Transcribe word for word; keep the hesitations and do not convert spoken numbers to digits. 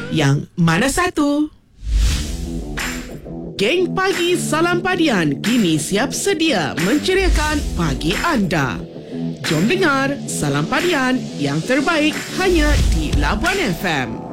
Yang mana satu? Geng Pagi Salam Padian kini siap sedia menceriakan pagi anda. Jom dengar Salam Padian yang terbaik hanya di Labuan F M.